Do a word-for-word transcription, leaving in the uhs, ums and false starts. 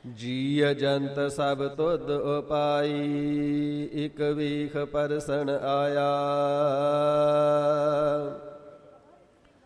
ਜੀ ਅਜੰਤ ਸਭ ਤੁਧ ਉਪਾਈ, ਇਕ ਵੀਖ ਪਰਸਨ ਆਇਆ।